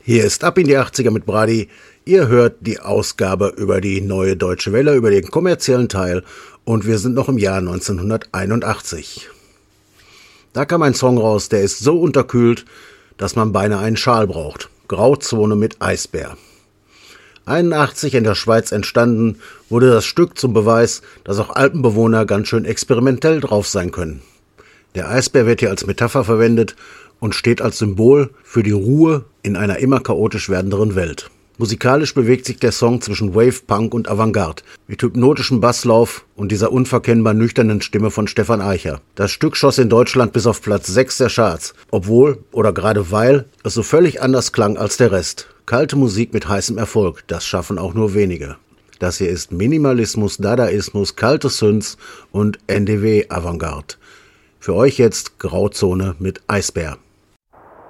Hier ist Ab in die 80er mit Brady. Ihr hört die Ausgabe über die Neue Deutsche Welle, über den kommerziellen Teil, und wir sind noch im Jahr 1981. Da kam ein Song raus, der ist so unterkühlt, dass man beinahe einen Schal braucht. Grauzone mit Eisbär. 81 in der Schweiz entstanden, wurde das Stück zum Beweis, dass auch Alpenbewohner ganz schön experimentell drauf sein können. Der Eisbär wird hier als Metapher verwendet und steht als Symbol für die Ruhe in einer immer chaotisch werdenderen Welt. Musikalisch bewegt sich der Song zwischen Wave, Punk und Avantgarde, mit hypnotischem Basslauf und dieser unverkennbar nüchternen Stimme von Stefan Eicher. Das Stück schoss in Deutschland bis auf Platz 6 der Charts, obwohl, oder gerade weil, es so völlig anders klang als der Rest. Kalte Musik mit heißem Erfolg, das schaffen auch nur wenige. Das hier ist Minimalismus, Dadaismus, kalte Synths und NDW Avantgarde. Für euch jetzt Grauzone mit Eisbär.